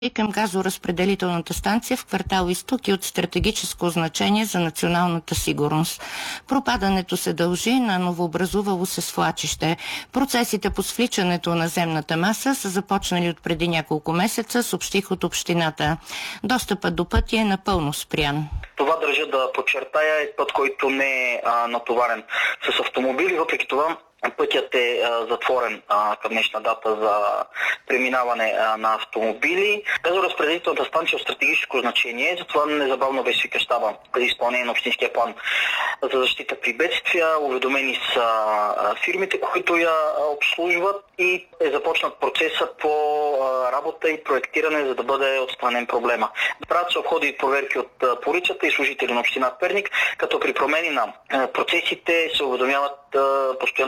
и към газоразпределителната станция в квартал Изток е от стратегическо значение за националната сигурност. Пропадането се дължи на новообразувало се свлачище. Процесите по свличането на земната маса са започнали от преди няколко месеца, съобщих от общината. Достъпът до пътя е напълно спрян. Това държа да подчертая е път, който не е натоварен с автомобили. Въпреки това пътят е затворен към днешна дата за преминаване на автомобили. Газоразпределителната станция от стратегическо значение, затова незабавно беше свика щаба за изпълнение на общинския план за защита при бедствия. Уведомени са фирмите, които я обслужват и е започнат процеса по работа и проектиране, за да бъде отстранен проблема. Правят се обходи и проверки от полицията и служители на община Перник, като при промени на процесите се уведомяват постоянно